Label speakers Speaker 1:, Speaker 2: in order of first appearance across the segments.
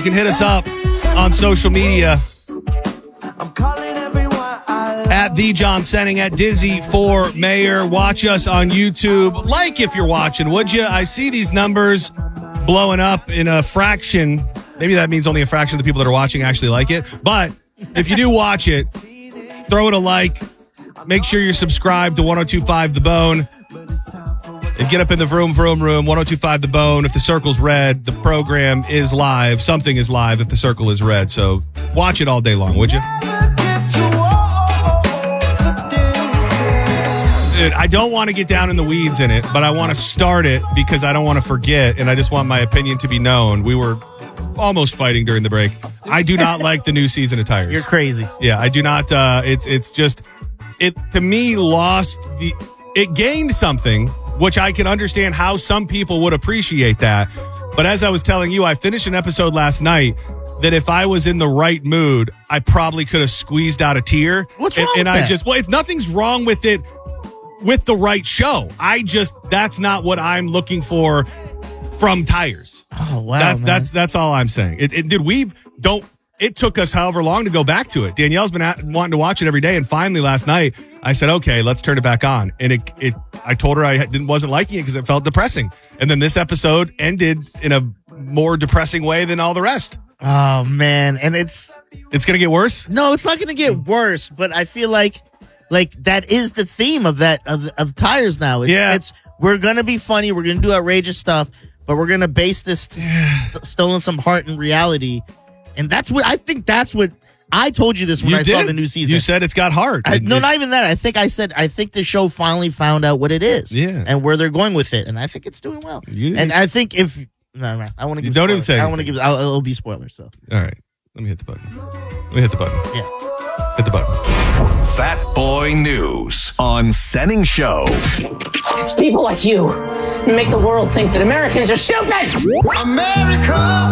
Speaker 1: can hit us up on social media at The John Senning, at Dizzy for Mayor. Watch us on YouTube. Like if you're watching, would you? I see these numbers blowing up in a fraction. Maybe that means only a fraction of the people that are watching actually like it. But if you do watch it, throw it a like. Make sure you're subscribed to 102.5 The Bone. And get up in the vroom 102.5 The Bone. If the circle's red, the program is live. Something is live if the circle is red. So watch it all day long, would you? I don't want to get down in the weeds in it, but I want to start it because I don't want to forget, and I just want my opinion to be known. We were almost fighting during the break. I do not like the new season of Tires.
Speaker 2: You're crazy.
Speaker 1: Yeah, I do not. It's just, it to me it gained something, which I can understand how some people would appreciate that. But as I was telling you, I finished an episode last night that if I was in the right mood, I probably could have squeezed out a tear.
Speaker 2: What's wrong with that?
Speaker 1: Nothing's wrong with it. With the right show. That's not what I'm looking for from Tires.
Speaker 2: Oh, wow.
Speaker 1: That's all I'm saying. It took us however long to go back to it. Danielle's been wanting to watch it every day, and finally last night I said, okay, let's turn it back on. And I told her I wasn't liking it because it felt depressing. And then this episode ended in a more depressing way than all the rest.
Speaker 2: Oh, man. And it's
Speaker 1: going to get worse?
Speaker 2: No, it's not going to get worse, but I feel like that is the theme of Tires now. We're gonna be funny. We're gonna do outrageous stuff, but we're gonna base this still in some heart and reality. And that's what I told you this when I saw the new season.
Speaker 1: You said it's got heart.
Speaker 2: Not even that. I think the show finally found out what it is, and where they're going with it, and I think it's doing well. And I think I want to give.
Speaker 1: Don't even say.
Speaker 2: I want to give. It'll be spoilers. So
Speaker 1: all right, let me hit the button.
Speaker 2: Yeah,
Speaker 1: hit the button.
Speaker 3: Fat Boy News on Senning Show.
Speaker 4: It's people like you who make the world think that Americans are stupid.
Speaker 3: America.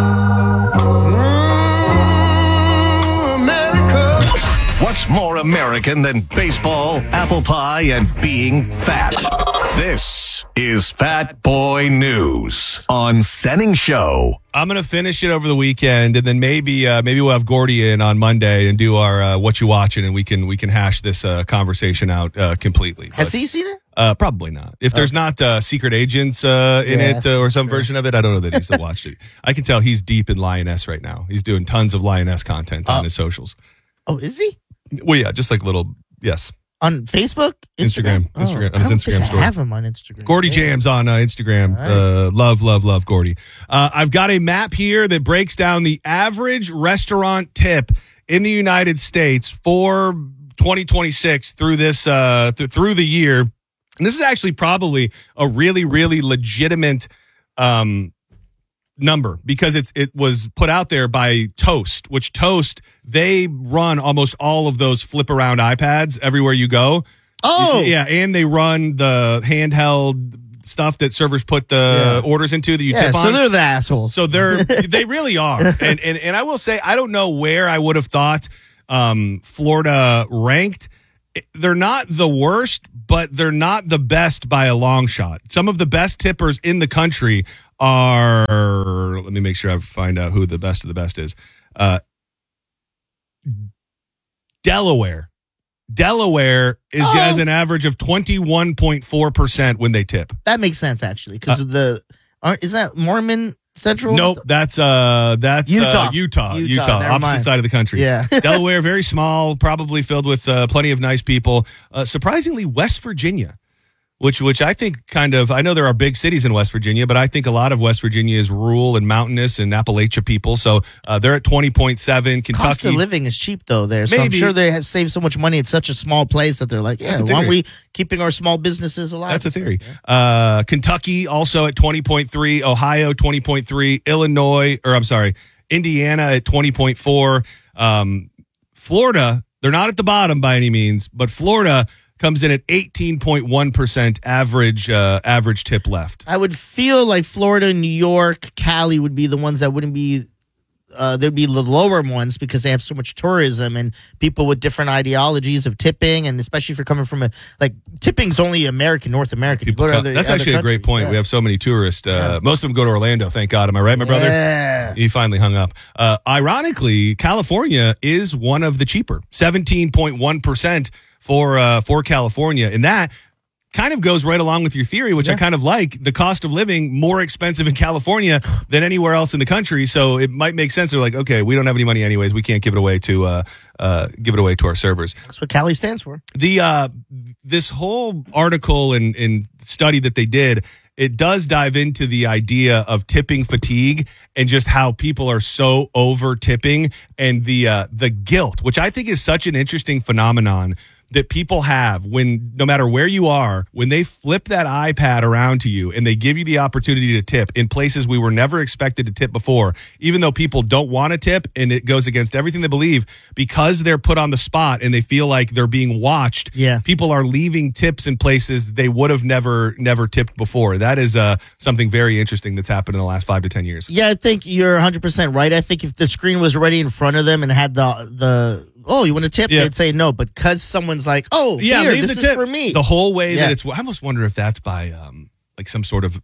Speaker 3: What's more American than baseball, apple pie, and being fat? This is Fat Boy News on Senning Show.
Speaker 1: I'm going to finish it over the weekend, and then maybe we'll have Gordy in on Monday and do our What You Watching, and we can hash this conversation out completely.
Speaker 2: Has he seen it?
Speaker 1: Probably not. If there's not secret agents in it or some version of it, I don't know that he's watched it. I can tell he's deep in Lioness right now. He's doing tons of Lioness content on his socials.
Speaker 2: Oh, is he?
Speaker 1: Well, yeah, just like yes.
Speaker 2: On Facebook?
Speaker 1: Instagram. On his Instagram story.
Speaker 2: I have him on Instagram.
Speaker 1: Gordy Jams on Instagram. Right. Love Gordy. I've got a map here that breaks down the average restaurant tip in the United States for 2026 through this through the year. And this is actually probably a really, really legitimate number because it was put out there by Toast, which Toast, they run almost all of those flip around iPads everywhere you go.
Speaker 2: Oh,
Speaker 1: yeah, and they run the handheld stuff that servers put the orders into that you tip on.
Speaker 2: So they're the assholes.
Speaker 1: So they really are. And I will say, I don't know where I would have thought Florida ranked. They're not the worst, but they're not the best by a long shot. Some of the best tippers in the country are, let me make sure I find out who the best of the best is. Delaware has an average of 21.4% when they tip.
Speaker 2: That makes sense actually, because is that Mormon Central?
Speaker 1: Nope, that's Utah. Opposite side of the country.
Speaker 2: Yeah.
Speaker 1: Delaware, very small, probably filled with plenty of nice people. Surprisingly, West Virginia, which I think I know there are big cities in West Virginia, but I think a lot of West Virginia is rural and mountainous and Appalachia people. So they're at 20.7. Kentucky.
Speaker 2: Cost of living is cheap though there. So I'm sure they have saved so much money. It's such a small place that they're like, why aren't we keeping our small businesses alive?
Speaker 1: That's a theory. Yeah. Kentucky also at 20.3. Ohio 20.3. Indiana at 20.4. Florida, they're not at the bottom by any means, but Florida comes in at 18.1% average tip left.
Speaker 2: I would feel like Florida, New York, Cali would be the ones that wouldn't be there'd be the lower ones because they have so much tourism and people with different ideologies of tipping, and especially if you're coming from tipping's only North American.
Speaker 1: That's actually a great point. Yeah. We have so many tourists. Most of them go to Orlando. Thank God. Am I right, my brother?
Speaker 2: Yeah.
Speaker 1: He finally hung up. Ironically, California is one of the cheaper, 17.1% for California, and that kind of goes right along with your theory, which I kind of like. The cost of living more expensive in California than anywhere else in the country, so it might make sense. They're like, okay, we don't have any money anyways. We can't give it away to our servers.
Speaker 2: That's what Cali stands for.
Speaker 1: This whole article and study that they did, it does dive into the idea of tipping fatigue and just how people are so over tipping and the guilt, which I think is such an interesting phenomenon that people have when, no matter where you are, when they flip that iPad around to you and they give you the opportunity to tip in places we were never expected to tip before, even though people don't want to tip and it goes against everything they believe, because they're put on the spot and they feel like they're being watched.
Speaker 2: Yeah.
Speaker 1: People are leaving tips in places they would have never tipped before. That is something very interesting that's happened in the last 5 to 10 years.
Speaker 2: Yeah, I think you're 100% right. I think if the screen was already in front of them and had the oh, you want to tip? Yeah. They'd say no. But because someone's like, oh, yeah, here, this is for me.
Speaker 1: The whole way that it's, I almost wonder if that's by some sort of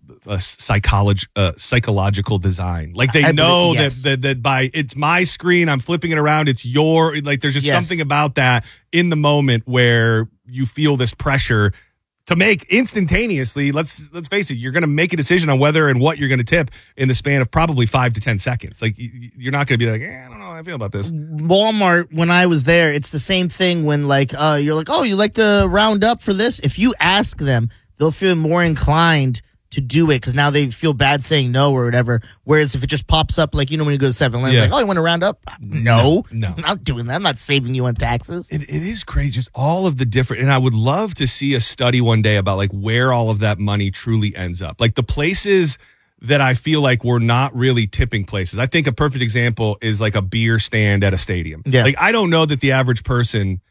Speaker 1: psychological design. Like they know that by it's my screen, I'm flipping it around, it's your, like there's just something about that in the moment where you feel this pressure to make instantaneously. Let's face it, you're going to make a decision on whether and what you're going to tip in the span of probably 5 to 10 seconds. Like you're not going to be like, I don't know how I feel about this.
Speaker 2: Walmart, when I was there, it's the same thing when you're like, oh, you like to round up for this? If you ask them, they'll feel more inclined to do it because now they feel bad saying no or whatever. Whereas if it just pops up, when you go to 7-Eleven, like, oh, you want to round up? No. I'm not doing that. I'm not saving you on taxes.
Speaker 1: It is crazy. Just all of the different, and I would love to see a study one day about where all of that money truly ends up. Like the places that I feel like we're not really tipping places. I think a perfect example is like a beer stand at a stadium.
Speaker 2: Yeah.
Speaker 1: Like I don't know that the average person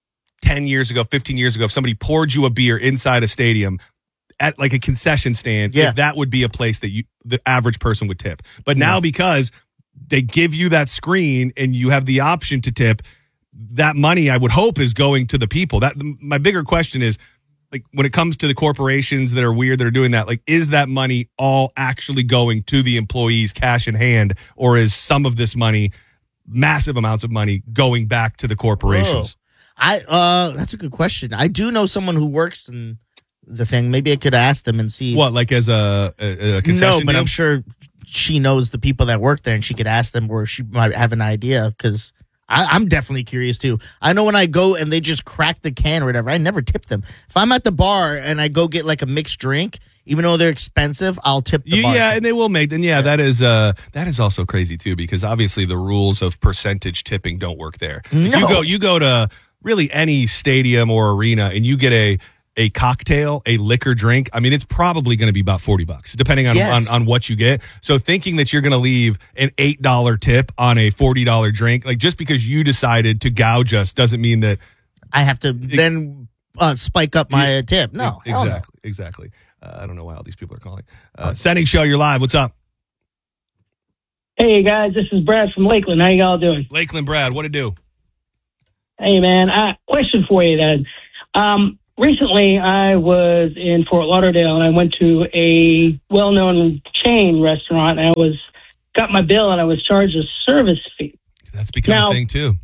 Speaker 1: 10 years ago, 15 years ago, if somebody poured you a beer inside a stadium at like a concession stand, if that would be a place that the average person would tip. But now because they give you that screen and you have the option to tip, that money I would hope is going to the people. That my bigger question is, when it comes to the corporations that are weird that are doing that, is that money all actually going to the employees cash in hand, or is some of this money, massive amounts of money, going back to the corporations?
Speaker 2: That's a good question. I do know someone who works in the thing. Maybe I could ask them and see.
Speaker 1: What, as a concession?
Speaker 2: No, but
Speaker 1: deal?
Speaker 2: I'm sure she knows the people that work there and she could ask them, or she might have an idea, because I'm definitely curious too. I know when I go and they just crack the can or whatever, I never tip them. If I'm at the bar and I go get a mixed drink, even though they're expensive, I'll tip the bar.
Speaker 1: Yeah, and they will make. And that is also crazy too, because obviously the rules of percentage tipping don't work there.
Speaker 2: No.
Speaker 1: You go to really any stadium or arena and you get a cocktail, a liquor drink, I mean, it's probably going to be about $40, depending on what you get. So thinking that you're going to leave an $8 tip on a $40 drink, just because you decided to gouge us, doesn't mean that
Speaker 2: I have to then spike up my tip. No,
Speaker 1: exactly. I don't know why all these people are calling. Sending Show, you're live. What's up?
Speaker 5: Hey guys, this is Brad from Lakeland. How you all doing?
Speaker 1: Lakeland, Brad, what it do?
Speaker 5: Hey man, question for you then. Recently, I was in Fort Lauderdale, and I went to a well-known chain restaurant, and I got my bill, and I was charged a service fee.
Speaker 1: That's become a thing, too.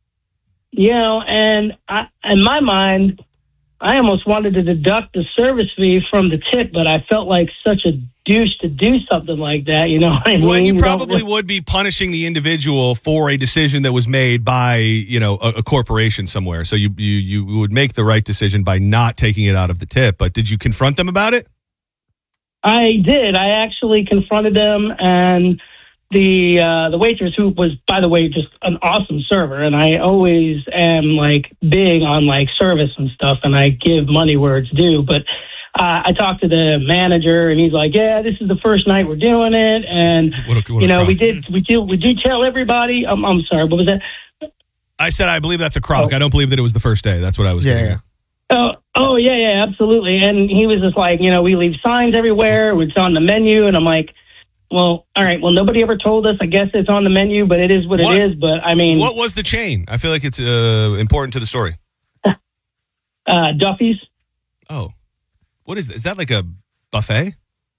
Speaker 5: And in my mind, I almost wanted to deduct the service fee from the tip, but I felt like such a douche to do something like that, you know what I mean?
Speaker 1: Well, you probably would be punishing the individual for a decision that was made by, a corporation somewhere. So you would make the right decision by not taking it out of the tip. But did you confront them about it?
Speaker 5: I did. I actually confronted them, and the waitress, who was, by the way, just an awesome server, and I always am big on service and stuff, and I give money where it's due, but I talked to the manager, and he's like, "Yeah, this is the first night we're doing it, and we do tell everybody." I'm sorry, what was that?
Speaker 1: I said I believe that's a crock. I don't believe that it was the first day. That's what I was getting at.
Speaker 5: Oh yeah, absolutely. And he was just like, we leave signs everywhere. It's on the menu, and I'm like, Well, all right. Well, nobody ever told us. I guess it's on the menu, but it is what it is. But I mean,
Speaker 1: what was the chain? I feel like it's important to the story.
Speaker 5: Duffy's.
Speaker 1: Oh, what is that? Is that like a buffet?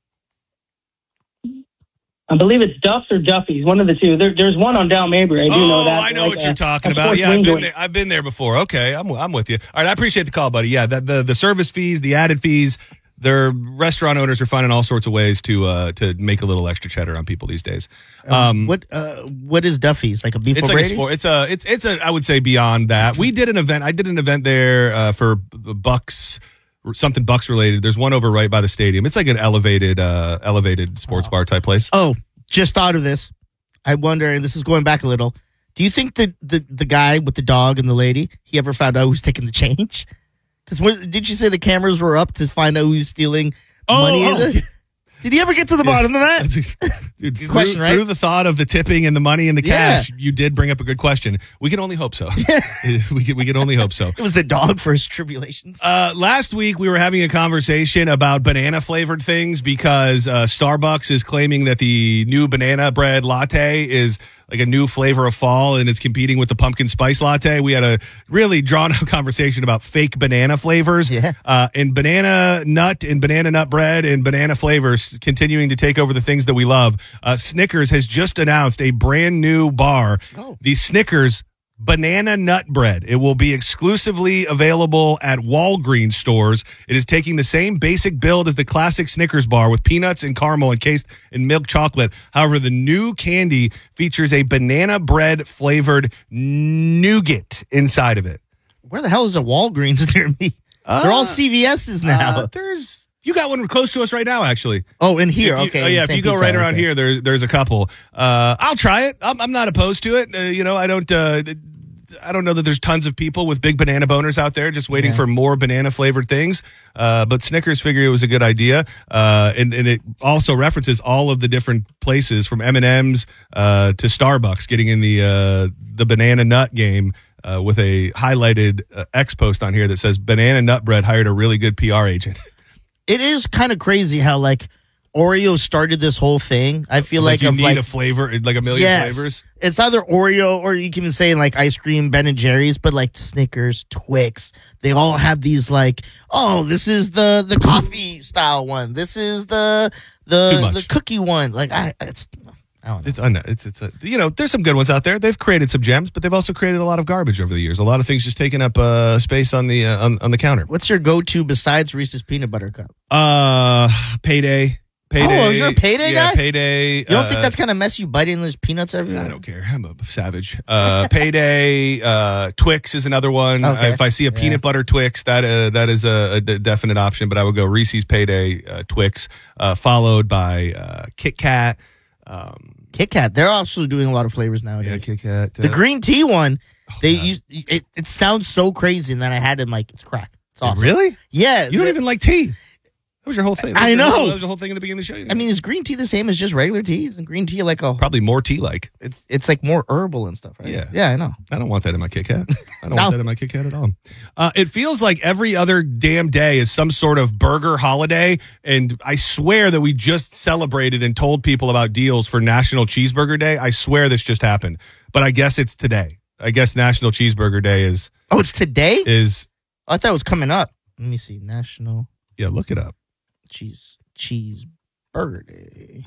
Speaker 5: I believe it's Duff's or Duffy's, one of the two. There's one on Down Mabry. I do know that.
Speaker 1: I know what you're talking about. Yeah, I've been there before. Okay, I'm with you. All right, I appreciate the call, buddy. Yeah, the service fees, the added fees. Their restaurant owners are finding all sorts of ways to make a little extra cheddar on people these days.
Speaker 2: What is Duffy's? Like a beef O'Brady's?
Speaker 1: Like it's a I would say beyond that. We did an event. I did an event there for Bucks, something Bucks related. There's one over right by the stadium. It's like an elevated sports bar type place.
Speaker 2: Oh, just thought of this. I wonder, and this is going back a little. Do you think that the guy with the dog and the lady, he ever found out who's taking the change? Because did you say the cameras were up to find out who's stealing money? Did he ever get to the bottom of that?
Speaker 1: Dude,
Speaker 2: good question, right?
Speaker 1: Through the thought of the tipping and the money and the cash, you did bring up a good question. We can only hope so. we can only hope so.
Speaker 2: It was the dog for his tribulations.
Speaker 1: Last week, we were having a conversation about banana-flavored things because Starbucks is claiming that the new banana bread latte is like a new flavor of fall, and it's competing with the pumpkin spice latte. We had a really drawn-out conversation about fake banana flavors.
Speaker 2: Yeah.
Speaker 1: And banana nut and banana nut bread and banana flavors continuing to take over the things that we love. Snickers has just announced a brand new bar, the Snickers Banana Nut Bread. It will be exclusively available at Walgreens stores. It is taking the same basic build as the classic Snickers bar with peanuts and caramel encased in milk chocolate. However, the new candy features a banana bread flavored nougat inside of it.
Speaker 2: Where the hell is a Walgreens near me? They're all CVS's now.
Speaker 1: You got one close to us right now, actually.
Speaker 2: Oh, in here, okay.
Speaker 1: If you go right around here, there's a couple. I'll try it. I'm not opposed to it. I don't know that there's tons of people with big banana boners out there just waiting for more banana flavored things. But Snickers figured it was a good idea. And it also references all of the different places from M&M's to Starbucks getting in the banana nut game. With a highlighted X post on here that says Banana Nut Bread hired a really good PR agent.
Speaker 2: It is kind of crazy how like Oreo started this whole thing. I feel like
Speaker 1: you need a flavor, like a million flavors.
Speaker 2: It's either Oreo or you can even say like ice cream, Ben and Jerry's, but like Snickers, Twix, they all have these like, oh, this is the coffee style one. This is the cookie one. Like I don't know.
Speaker 1: There's some good ones out there. They've created some gems, but they've also created a lot of garbage over the years. A lot of things just taking up space on the on the counter.
Speaker 2: What's your go-to besides Reese's Peanut Butter Cup?
Speaker 1: Payday.
Speaker 2: Oh, you're a Payday guy?
Speaker 1: Yeah, Payday.
Speaker 2: You don't think that's kind of messy biting those peanuts everywhere?
Speaker 1: I don't care. I'm a savage. Payday. Twix is another one.
Speaker 2: Okay.
Speaker 1: If I see a peanut butter Twix, that is a definite option. But I would go Reese's, Payday, Twix, followed by Kit Kat.
Speaker 2: Kit Kat. They're also doing a lot of flavors nowadays.
Speaker 1: Yeah, Kit Kat.
Speaker 2: The green tea one, it sounds so crazy, and then I had it like, it's crack. It's awesome.
Speaker 1: Really?
Speaker 2: Yeah.
Speaker 1: You don't even like tea. That was your whole thing.
Speaker 2: I know.
Speaker 1: That was the whole thing in the beginning of the show.
Speaker 2: I mean, is green tea the same as just regular teas? And green tea like
Speaker 1: probably more tea-like.
Speaker 2: It's like more herbal and stuff, right?
Speaker 1: Yeah,
Speaker 2: I know.
Speaker 1: I don't want that in my Kit Kat. I don't want that in my Kit Kat at all. It feels like every other damn day is some sort of burger holiday, and I swear that we just celebrated and told people about deals for National Cheeseburger Day. I swear this just happened, but I guess it's today. I guess National Cheeseburger Day is.
Speaker 2: Oh, it's today?
Speaker 1: I
Speaker 2: thought it was coming up. Let me see. National.
Speaker 1: Yeah, look it up.
Speaker 2: Cheeseburger Day.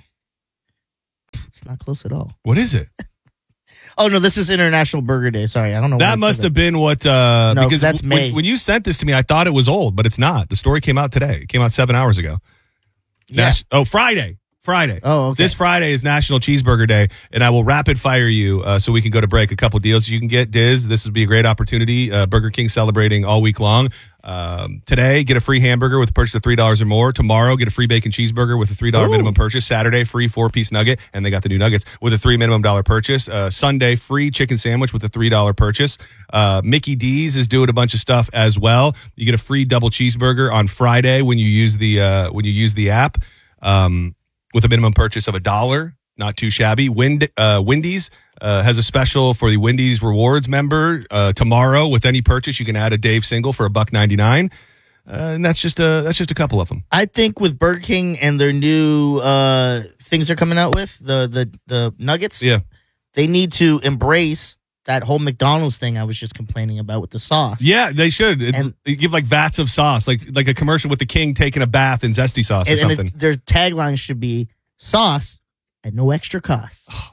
Speaker 2: It's not close at all.
Speaker 1: What is it?
Speaker 2: Oh no, this is International Burger Day. Sorry, I don't know.
Speaker 1: That must have been what.
Speaker 2: No,
Speaker 1: because
Speaker 2: that's May.
Speaker 1: When you sent this to me, I thought it was old, but it's not. The story came out today. It came out 7 hours ago.
Speaker 2: Yeah.
Speaker 1: Friday. Oh,
Speaker 2: okay.
Speaker 1: This Friday is National Cheeseburger Day, and I will rapid fire you so we can go to break. A couple deals you can get, Diz. This would be a great opportunity. Burger King celebrating all week long. Today, get a free hamburger with a purchase of $3 or more. Tomorrow, get a free bacon cheeseburger with a $3 minimum purchase. Saturday, free 4-piece nugget, and they got the new nuggets with a $3 minimum purchase. Sunday, free chicken sandwich with a $3 purchase. Mickey D's is doing a bunch of stuff as well. You get a free double cheeseburger on Friday when you use the app. With a minimum purchase of $1, not too shabby. Wendy's has a special for the Wendy's Rewards member tomorrow. With any purchase, you can add a Dave single for $1.99. And that's just a couple of them.
Speaker 2: I think with Burger King and their new things they're coming out with, the nuggets, they need to embrace that whole McDonald's thing I was just complaining about with the sauce.
Speaker 1: Yeah, they should. And give like vats of sauce, like a commercial with the king taking a bath in zesty sauce or something.
Speaker 2: Their tagline should be sauce at no extra cost.
Speaker 1: Oh,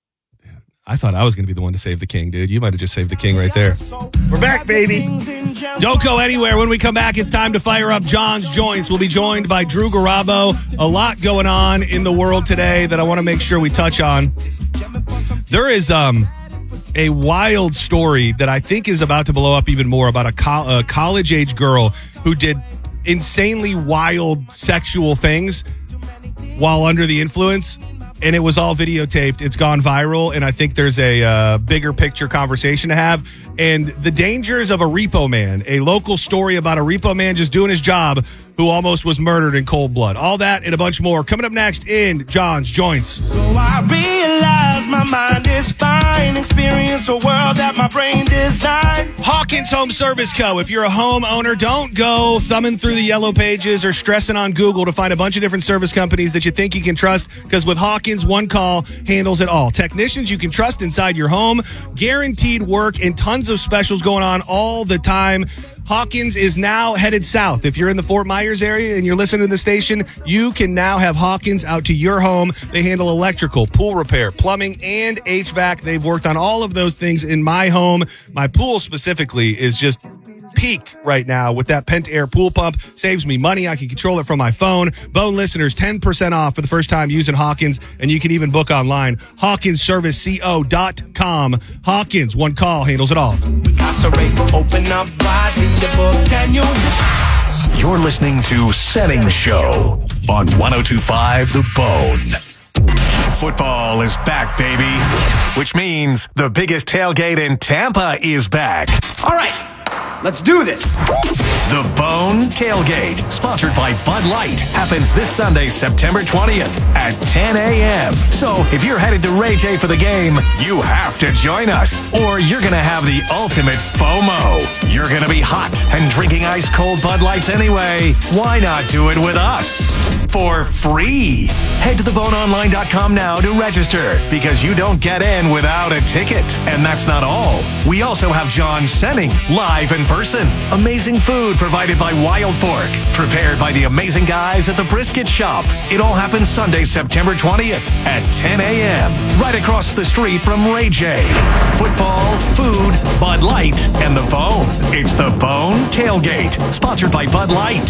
Speaker 1: I thought I was going to be the one to save the king, dude. You might have just saved the king right there.
Speaker 2: We're back, baby.
Speaker 1: Don't go anywhere. When we come back, it's time to fire up John's Joints. We'll be joined by Drew Garabo. A lot going on in the world today that I want to make sure we touch on. There is a wild story that I think is about to blow up even more about a college-age girl who did insanely wild sexual things while under the influence, and it was all videotaped. It's gone viral, and I think there's a bigger picture conversation to have. And the dangers of a repo man, a local story about a repo man just doing his job who almost was murdered in cold blood. All that and a bunch more coming up next in John's Joints.
Speaker 6: So I realize my mind is fine. Experience a world that my brain designed.
Speaker 1: Hawkins Home Service Co. If you're a homeowner, don't go thumbing through the yellow pages or stressing on Google to find a bunch of different service companies that you think you can trust, because with Hawkins, one call handles it all. Technicians you can trust inside your home, guaranteed work, and tons of specials going on all the time. Hawkins is now headed south. If you're in the Fort Myers area and you're listening to the station, you can now have Hawkins out to your home. They handle electrical, pool repair, plumbing, and HVAC. They've worked on all of those things in my home. My pool specifically is just peak right now with that Pentair pool pump. Saves me money. I can control it from my phone. Bone listeners, 10% off for the first time using Hawkins, and you can even book online. HawkinsServiceCO.com. Hawkins, one call handles it all.
Speaker 6: Open up wide, read the book, and
Speaker 3: You're listening to Setting Show on 102.5 The Bone. Football is back, baby, which means the biggest tailgate in Tampa is back.
Speaker 7: All right. Let's do this.
Speaker 3: The Bone Tailgate, sponsored by Bud Light, happens this Sunday, September 20th at 10 a.m. So if you're headed to Ray J for the game, you have to join us, or you're going to have the ultimate FOMO. You're going to be hot and drinking ice-cold Bud Lights anyway. Why not do it with us? For free. Head to theboneonline.com now to register, because you don't get in without a ticket. And that's not all. We also have John Senning live in person. Amazing food provided by Wild Fork, prepared by the amazing guys at the Brisket Shop. It all happens Sunday, September 20th at 10 a.m. right across the street from Ray J. Football, food, Bud Light, and The Bone. It's The Bone Tailgate, sponsored by Bud Light.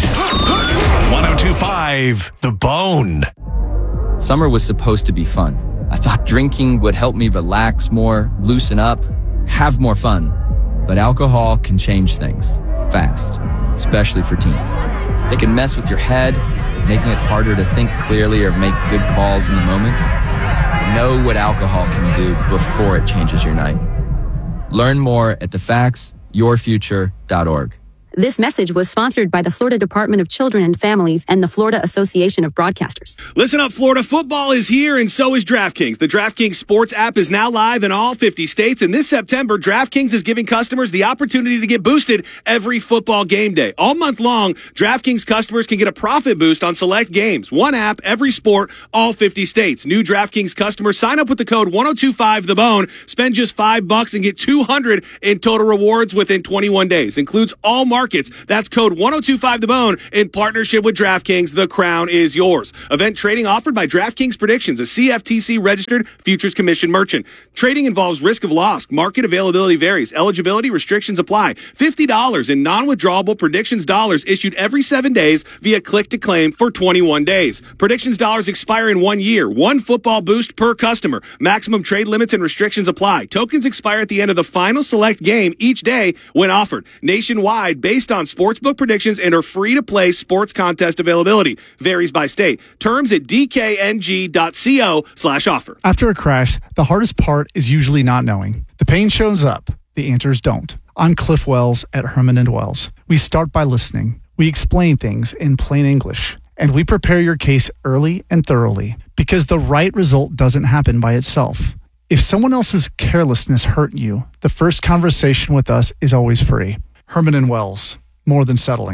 Speaker 3: 102.5 The Bone.
Speaker 8: Summer was supposed to be fun. I thought drinking would help me relax more, loosen up, have more fun. But alcohol can change things fast, especially for teens. It can mess with your head, making it harder to think clearly or make good calls in the moment. Know what alcohol can do before it changes your night. Learn more at thefactsyourfuture.org.
Speaker 9: This message was sponsored by the Florida Department of Children and Families and the Florida Association of Broadcasters.
Speaker 1: Listen up, Florida football is here, and so is DraftKings. The DraftKings Sports app is now live in all 50 states, and this September, DraftKings is giving customers the opportunity to get boosted every football game day. All month long, DraftKings customers can get a profit boost on select games. One app, every sport, all 50 states. New DraftKings customers sign up with the code 1025TheBone, spend just $5 and get $200 in total rewards within 21 days. Includes all markets. That's code 1025TheBone in partnership with DraftKings. The crown is yours. Event trading offered by DraftKings Predictions, a CFTC registered futures commission merchant. Trading involves risk of loss. Market availability varies. Eligibility restrictions apply. $50 in non-withdrawable Predictions dollars issued every 7 days via click to claim for 21 days. Predictions dollars expire in 1 year. One football boost per customer. Maximum trade limits and restrictions apply. Tokens expire at the end of the final select game each day when offered. Nationwide, based on sportsbook predictions, and are free to play sports contest availability. Varies by state. Terms at dkng.co/offer.
Speaker 10: After a crash, the hardest part is usually not knowing. The pain shows up. The answers don't. I'm Cliff Wells at Herman & Wells. We start by listening. We explain things in plain English. And we prepare your case early and thoroughly, because the right result doesn't happen by itself. If someone else's carelessness hurt you, the first conversation with us is always free. Herman & Wells, more than settling.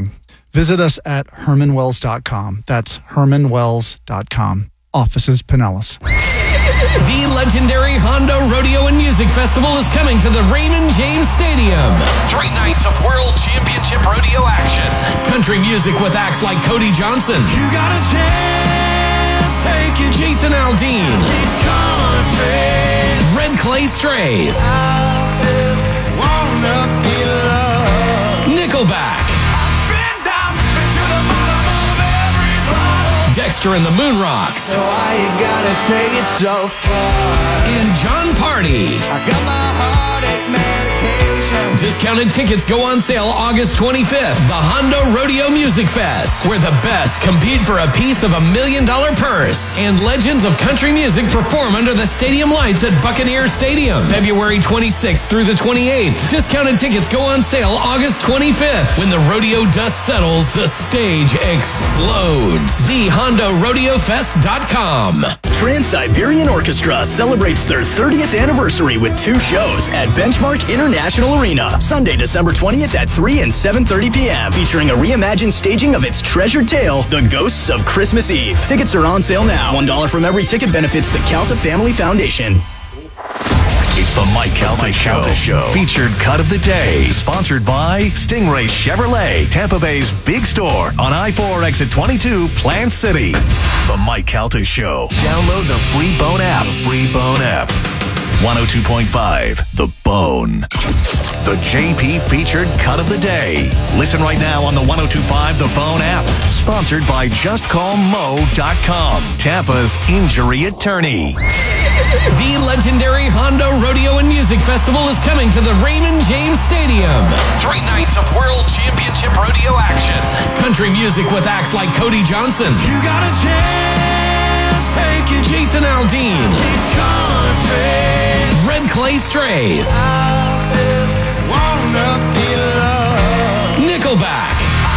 Speaker 10: Visit us at HermanWells.com. That's HermanWells.com. Offices Pinellas.
Speaker 11: The legendary Hondo Rodeo and Music Festival is coming to the Raymond James Stadium. 3 nights of World Championship Rodeo action. Country music with acts like Cody Johnson.
Speaker 6: You got a chance, take it.
Speaker 11: Jason Aldean. Red Clay Strays. Nickelback. Dexter and the Moonrocks.
Speaker 6: So why you gotta take it so far?
Speaker 11: And John Party.
Speaker 6: I got my heartache medication.
Speaker 11: Discounted tickets go on sale August 25th. The Hondo Rodeo Music Fest, where the best compete for a piece of $1 million purse. And legends of country music perform under the stadium lights at Buccaneer Stadium, February 26th through the 28th. Discounted tickets go on sale August 25th. When the rodeo dust settles, the stage explodes. TheHondoRodeoFest.com.
Speaker 12: Trans-Siberian Orchestra celebrates their 30th anniversary with 2 shows at Benchmark International Arena, Sunday, December 20th at 3 and 7:30 p.m., featuring a reimagined staging of its treasured tale, The Ghosts of Christmas Eve. Tickets are on sale now. $1 from every ticket benefits the Calta Family Foundation.
Speaker 3: It's the Mike Calta Show. Featured cut of the day. Sponsored by Stingray Chevrolet, Tampa Bay's big store on I-4 exit 22, Plant City. The Mike Calta Show. Download the free Bone app. 102.5 The Bone. The JP featured cut of the day. Listen right now on the 102.5 The Bone app. Sponsored by JustCallMo.com, Tampa's injury attorney.
Speaker 11: The legendary Hondo Rodeo and Music Festival is coming to the Raymond James Stadium. 3 nights of World Championship Rodeo action. Country music with acts like Cody Johnson.
Speaker 6: You got a chance, take it.
Speaker 11: Jason Aldean. Red Clay Strays. Nickelback.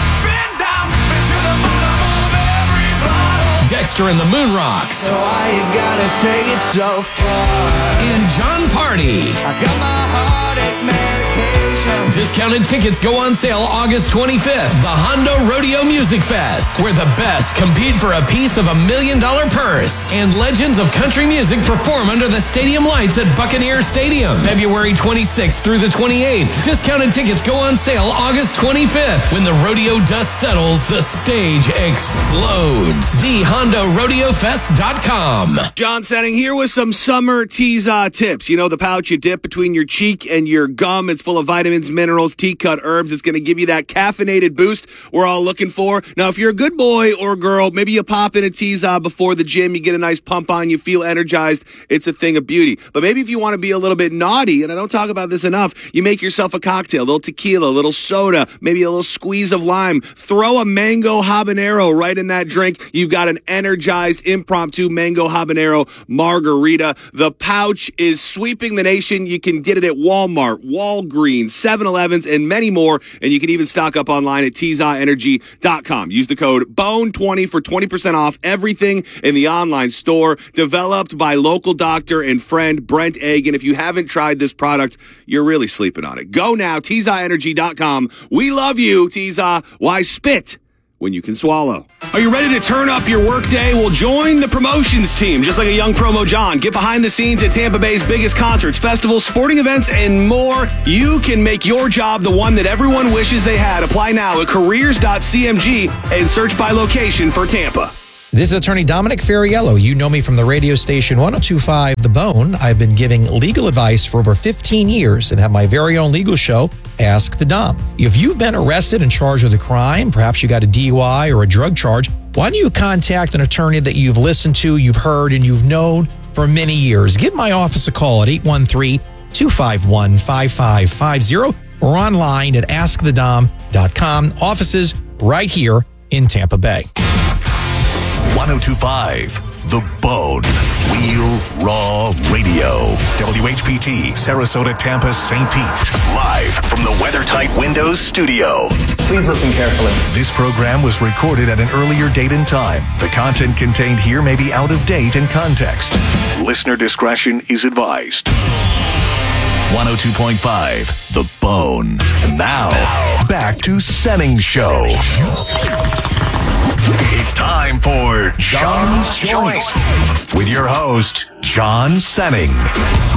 Speaker 11: Dexter and the Moonrocks.
Speaker 6: So why you gotta take it so far?
Speaker 11: And John Party.
Speaker 6: I got my heartache medication.
Speaker 11: Discounted tickets go on sale August 25th. The Hondo Rodeo Music Fest, where the best compete for a piece of $1 million purse. And legends of country music perform under the stadium lights at Buccaneer Stadium, February 26th through the 28th. Discounted tickets go on sale August 25th. When the rodeo dust settles, the stage explodes. TheHondoRodeoFest.com.
Speaker 1: John Senning here with some summer Tease-Off tips. You know, the pouch you dip between your cheek and your gum. It's full of vitamins, minerals, tea-cut herbs. It's going to give you that caffeinated boost we're all looking for. Now, if you're a good boy or girl, maybe you pop in a Tease-Off before the gym. You get a nice pump on. You feel energized. It's a thing of beauty. But maybe if you want to be a little bit naughty, and I don't talk about this enough, you make yourself a cocktail, a little tequila, a little soda, maybe a little squeeze of lime. Throw a mango habanero right in that drink. You've got an energized impromptu mango habanero margarita. The pouch is sweeping the nation. You can get it at Walmart, Walgreens, 7-Elevens, and many more. And you can even stock up online at TeaseOffEnergy.com. Use the code BONE20 for 20% off everything in the online store. Developed by local doctor and friend Brent Egg. And if you haven't tried this product, you're really sleeping on it. Go now, TeaseOffEnergy.com. We love you, Tease-Off. Why spit when you can swallow? Are you ready to turn up your workday? Well, join the promotions team, just like a young promo John. Get behind the scenes at Tampa Bay's biggest concerts, festivals, sporting events, and more. You can make your job the one that everyone wishes they had. Apply now at careers.cmg and search by location for Tampa.
Speaker 13: This is attorney Dominic Ferriello. You know me from the radio station 102.5 The Bone. I've been giving legal advice for over 15 years and have my very own legal show, Ask the Dom. If you've been arrested and charged with a crime, perhaps you got a DUI or a drug charge, why don't you contact an attorney that you've listened to, you've heard, and you've known for many years? Give my office a call at 813-251-5550 or online at AskTheDom.com. Offices right here in Tampa Bay.
Speaker 3: 102.5 The Bone. Real Raw Radio. WHPT, Sarasota, Tampa, St. Pete. Live from the WeatherTight Windows studio.
Speaker 14: Please listen carefully.
Speaker 3: This program was recorded at an earlier date and time. The content contained here may be out of date in context. Listener discretion is advised. 102.5 The Bone. And now, back back to Senning Show. It's time for John's Choice with your host, John Senning.